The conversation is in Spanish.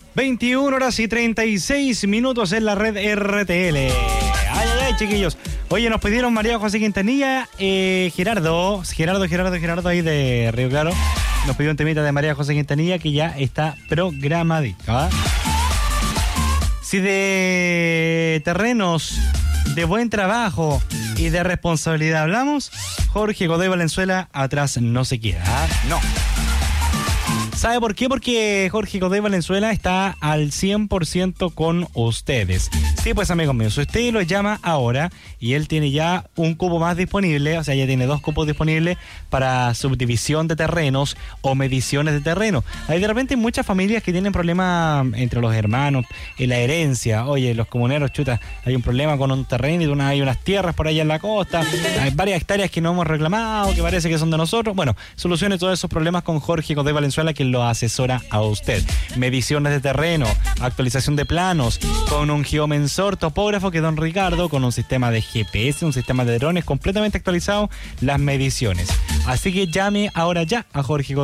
21 horas y 36 minutos en la red RTL. Ay, chiquillos. Oye, nos pidieron María José Quintanilla, Gerardo ahí de Río Claro. Nos pidió un temita de María José Quintanilla que ya está programadito. ¿Ah? Si de terrenos, de buen trabajo y de responsabilidad hablamos, Jorge Godoy Valenzuela atrás no se queda. ¿Ah? No. ¿Sabe por qué? Porque Jorge Godoy Valenzuela está al 100% con ustedes. Sí, pues amigos míos, usted lo llama ahora y él tiene ya un cupo más disponible, o sea, ya tiene 2 cupos disponibles para subdivisión de terrenos o mediciones de terreno. Hay de repente muchas familias que tienen problemas entre los hermanos en la herencia. Oye, los comuneros, chuta, hay un problema con un terreno y hay unas tierras por allá en la costa, hay varias hectáreas que no hemos reclamado, que parece que son de nosotros. Bueno, solucione todos esos problemas con Jorge Godoy Valenzuela, que lo asesora a usted. Mediciones de terreno, actualización de planos, con un geomensor topógrafo que don Ricardo, con un sistema de GPS, un sistema de drones completamente actualizado, las mediciones. Así que llame ahora ya a Jorge Godoy